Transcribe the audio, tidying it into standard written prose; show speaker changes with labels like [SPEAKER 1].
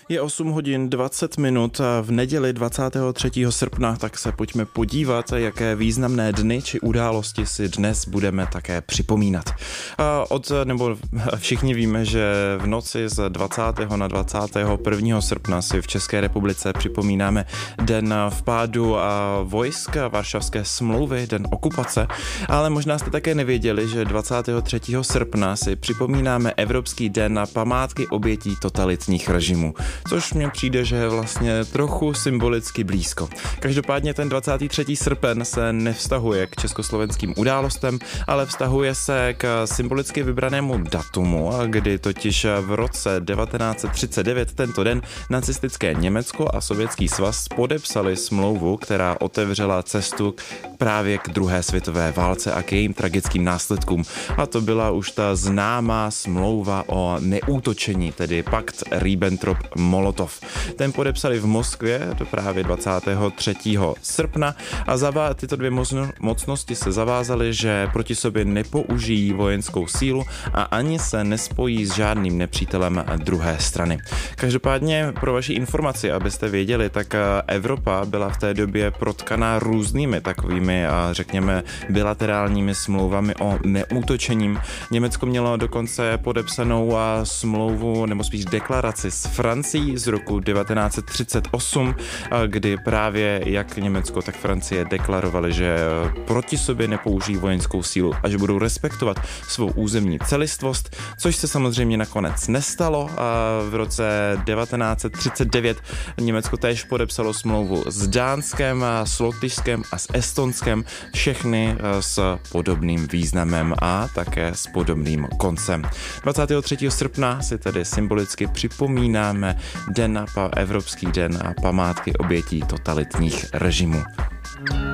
[SPEAKER 1] Je 8 hodin 20 minut v neděli 23. srpna, tak se pojďme podívat, jaké významné dny či události si dnes budeme také připomínat. Všichni víme, že v noci z 20. na 21. srpna si v České republice připomínáme den vpádu vojsk Varšavské smlouvy, den okupace, ale možná jste také nevěděli, že 23. srpna si připomínáme Evropský den na památky obětí totalitních režimů. Což mně přijde, že je vlastně trochu symbolicky blízko. Každopádně ten 23. srpen se nevztahuje k československým událostem, ale vztahuje se k symbolicky vybranému datumu, kdy totiž v roce 1939 tento den nacistické Německo a Sovětský svaz podepsali smlouvu, která otevřela cestu právě k druhé světové válce a k jejím tragickým následkům. A to byla už ta známá smlouva o neútočení, tedy pakt Ribbentrop-Molotov. Ten podepsali v Moskvě právě 23. srpna a tyto dvě mocnosti se zavázaly, že proti sobě nepoužijí vojenskou sílu a ani se nespojí s žádným nepřítelem druhé strany. Každopádně pro vaši informaci, abyste věděli, tak Evropa byla v té době protkaná různými takovými, řekněme, bilaterálními smlouvami o neútočením. Německo mělo dokonce podepsanou smlouvu, nebo spíš deklaraci s Francií z roku 1938, kdy právě jak Německo, tak Francie deklarovali, že proti sobě nepoužijí vojenskou sílu a že budou respektovat svou územní celistvost, což se samozřejmě nakonec nestalo. V roce 1939 Německo též podepsalo smlouvu s Dánskem, s Lotyšskem a s Estonskem, všechny s podobným významem a také s podobným koncem. 23. srpna si tedy symbolicky připomínáme Evropský den a památky obětí totalitních režimů.